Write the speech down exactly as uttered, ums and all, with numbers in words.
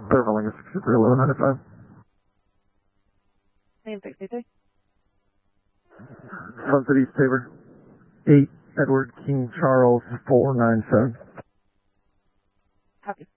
Beverly is six three eleven ninety-five. Name sixty-three. Sunset East Tabor. eight Edward King Charles four nine seven. Copy.